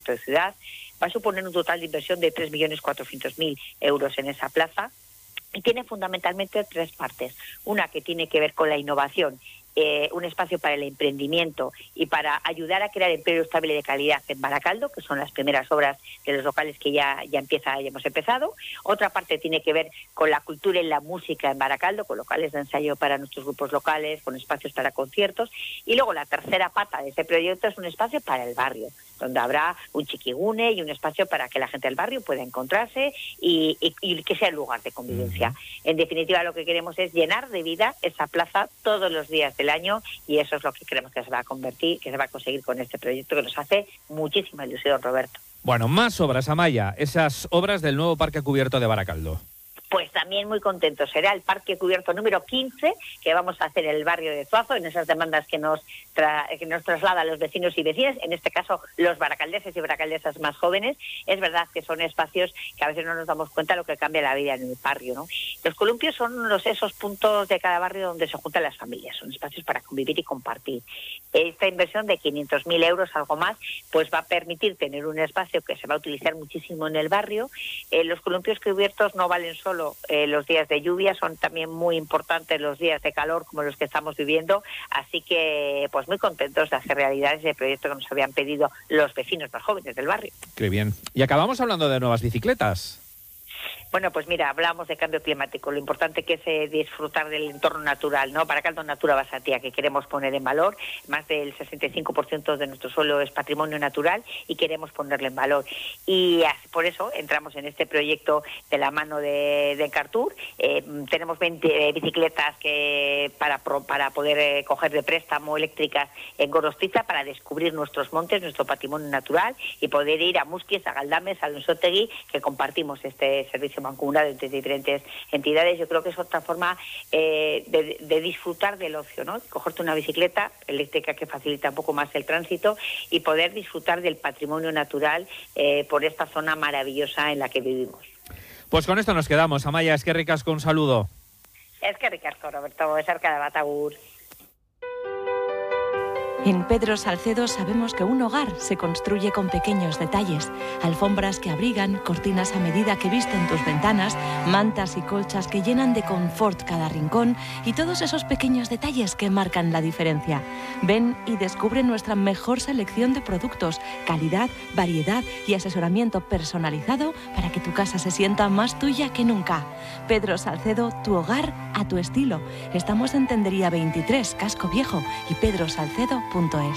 de ciudad. Va a suponer un total de inversión de 3.400.000 euros en esa plaza. Y tiene fundamentalmente 3 partes. Una que tiene que ver con la innovación, un espacio para el emprendimiento y para ayudar a crear empleo estable y de calidad en Baracaldo, que son las primeras obras de los locales que ya hemos empezado. Otra parte tiene que ver con la cultura y la música en Baracaldo, con locales de ensayo para nuestros grupos locales, con espacios para conciertos. Y luego la tercera pata de este proyecto es un espacio para el barrio, donde habrá un chiquigune y un espacio para que la gente del barrio pueda encontrarse y que sea el lugar de convivencia. En definitiva, lo que queremos es llenar de vida esa plaza todos los días del año, y eso es lo que creemos que se va a conseguir con este proyecto, que nos hace muchísima ilusión, Roberto. Bueno, más obras, Amaya, esas obras del nuevo parque cubierto de Baracaldo. Pues también muy contentos. Será el parque cubierto número 15 que vamos a hacer en el barrio de Zuazo, en esas demandas que nos trasladan los vecinos y vecinas, en este caso los baracaldeses y baracaldesas más jóvenes. Es verdad que son espacios que a veces no nos damos cuenta de lo que cambia la vida en el barrio, ¿no? Los columpios son esos puntos de cada barrio donde se juntan las familias, son espacios para convivir y compartir. Esta inversión de 500.000 euros, algo más, pues va a permitir tener un espacio que se va a utilizar muchísimo en el barrio. Los columpios cubiertos no valen solo los días de lluvia, son también muy importantes los días de calor como los que estamos viviendo, así que pues muy contentos de hacer realidad ese proyecto que nos habían pedido los vecinos más jóvenes del barrio. Qué bien. Y acabamos hablando de nuevas bicicletas. Bueno, pues mira, hablamos de cambio climático, lo importante que es disfrutar del entorno natural, ¿no? Baracaldo Natura Basatía, que queremos poner en valor. Más del 65% de nuestro suelo es patrimonio natural y queremos ponerlo en valor. Y por eso entramos en este proyecto de la mano de Encartur. Tenemos 20 bicicletas para poder coger de préstamo eléctricas en Gorostiza para descubrir nuestros montes, nuestro patrimonio natural, y poder ir a Musquiz, a Galdames, a Alonsotegui, que compartimos este servicio mancomunado entre diferentes entidades. Yo creo que es otra forma de disfrutar del ocio, ¿no? Cogerte una bicicleta eléctrica que facilita un poco más el tránsito y poder disfrutar del patrimonio natural por esta zona maravillosa en la que vivimos. Pues con esto nos quedamos. Amaya, es que ricasco, un saludo. Es que ricasco, Roberto, es cerca de Batagur. En Pedro Salcedo sabemos que un hogar se construye con pequeños detalles. Alfombras que abrigan, cortinas a medida que visten tus ventanas, mantas y colchas que llenan de confort cada rincón y todos esos pequeños detalles que marcan la diferencia. Ven y descubre nuestra mejor selección de productos, calidad, variedad y asesoramiento personalizado para que tu casa se sienta más tuya que nunca. Pedro Salcedo, tu hogar a tu estilo. Estamos en Tendería 23, Casco Viejo, y pedrosalcedo.es.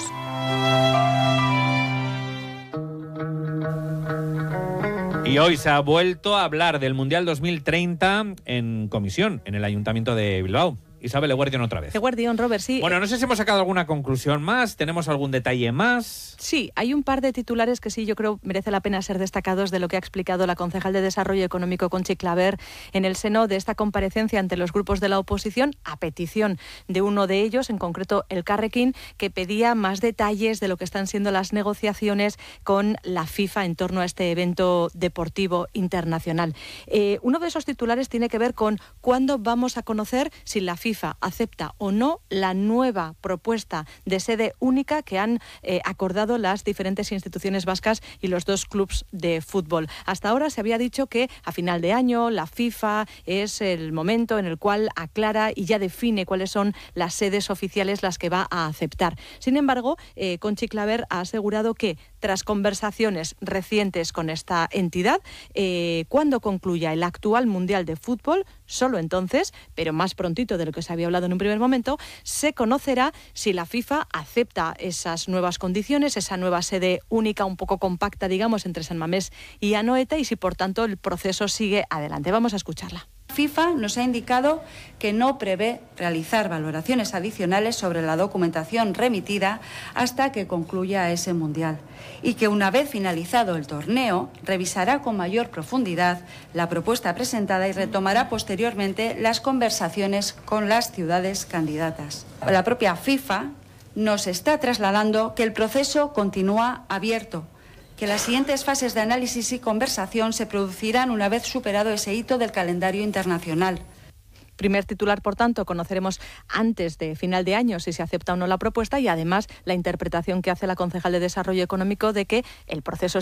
Y hoy se ha vuelto a hablar del Mundial 2030 en comisión en el Ayuntamiento de Bilbao. Isabel Eguardión otra vez. Eguardión, Robert, sí. Bueno, no sé si hemos sacado alguna conclusión más, ¿tenemos algún detalle más? Sí, hay un par de titulares que sí yo creo merece la pena ser destacados de lo que ha explicado la concejal de Desarrollo Económico, Conchi Claver, en el seno de esta comparecencia ante los grupos de la oposición, a petición de uno de ellos, en concreto el Carrequín, que pedía más detalles de lo que están siendo las negociaciones con la FIFA en torno a este evento deportivo internacional. Uno de esos titulares tiene que ver con cuándo vamos a conocer si la FIFA acepta o no la nueva propuesta de sede única que han acordado las diferentes instituciones vascas y los 2 clubs de fútbol. Hasta ahora se había dicho que a final de año la FIFA es el momento en el cual aclara y ya define cuáles son las sedes oficiales las que va a aceptar. Sin embargo, Conchi Claver ha asegurado que tras conversaciones recientes con esta entidad, cuando concluya el actual Mundial de Fútbol, solo entonces, pero más prontito de lo que se había hablado en un primer momento, se conocerá si la FIFA acepta esas nuevas condiciones, esa nueva sede única, un poco compacta, digamos, entre San Mamés y Anoeta, y si por tanto el proceso sigue adelante. Vamos a escucharla. FIFA nos ha indicado que no prevé realizar valoraciones adicionales sobre la documentación remitida hasta que concluya ese Mundial y que una vez finalizado el torneo revisará con mayor profundidad la propuesta presentada y retomará posteriormente las conversaciones con las ciudades candidatas. La propia FIFA nos está trasladando que el proceso continúa abierto, que las siguientes fases de análisis y conversación se producirán una vez superado ese hito del calendario internacional. Primer titular, por tanto, conoceremos antes de final de año si se acepta o no la propuesta y además la interpretación que hace la concejal de Desarrollo Económico de que el proceso